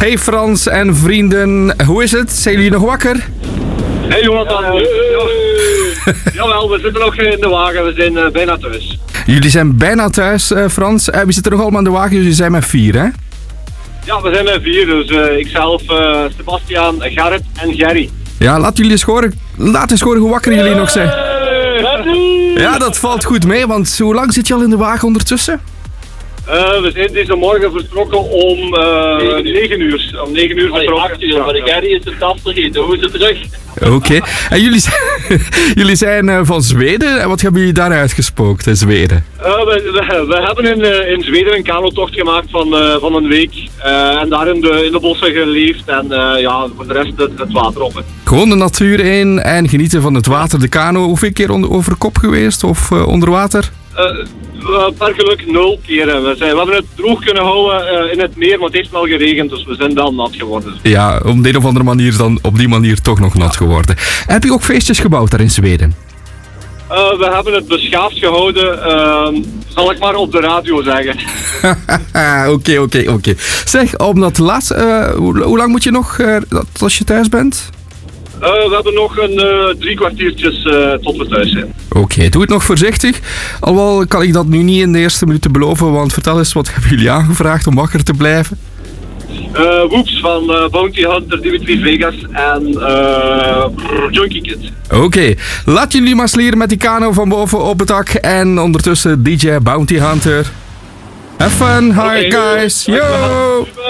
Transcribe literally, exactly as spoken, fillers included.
Hey Frans en vrienden, hoe is het? Zijn jullie nog wakker? Hey Jonathan. Hey. Ja. Jawel, we zitten nog in de wagen, we zijn uh, bijna thuis. Jullie zijn bijna thuis, uh, Frans. Uh, we zitten nog allemaal in de wagen, dus jullie zijn met vier, hè? Ja, we zijn met vier, dus uh, ikzelf, uh, Sebastiaan, Gerrit en Gerry. Ja, laat jullie eens horen, laat eens horen hoe wakker jullie nog zijn. Ja, dat valt goed mee, want hoe lang zit je al in de wagen ondertussen? Uh, we zijn deze morgen vertrokken om uh, negen uur. Om negen uur vertrokken. acht uur, maar de Gerry is de tas vergeten. Hoe is het terug? Oké. Okay. En jullie zijn, jullie zijn uh, van Zweden. En wat hebben jullie daaruit gespookt in Zweden? Uh, we, we, we hebben in, uh, in Zweden een kanotocht gemaakt van, uh, van een week. Uh, en daar in de, in de bossen geleefd. En uh, ja, voor de rest het, het water op. Gewoon de natuur in en genieten van het water. De kano, hoeveel keer onder, over kop geweest of uh, onder water? Uh, per geluk nul keren. We, zijn, we hebben het droog kunnen houden uh, in het meer, maar het heeft wel geregend, dus we zijn dan nat geworden. Ja, op de een of andere manier is dan op die manier toch nog nat geworden. Heb je ook feestjes gebouwd daar in Zweden? Uh, we hebben het beschaafd gehouden, uh, zal ik maar op de radio zeggen. Oké, oké, oké. Zeg, om dat laatste, uh, hoe, hoe lang moet je nog uh, als je thuis bent? Uh, we hebben nog een uh, drie kwartiertjes uh, tot we thuis zijn. Oké, okay, doe het nog voorzichtig. Alhoewel kan ik dat nu niet in de eerste minuten beloven, want vertel eens, wat hebben jullie aangevraagd om wakker te blijven? Uh, Whoops van uh, Bounty Hunter, Dimitri Vegas en uh, Junkie Kid. Oké, okay. Laat jullie maar slieren met die kano van boven op het dak en ondertussen D J Bounty Hunter. Have fun, hi okay, guys, yo!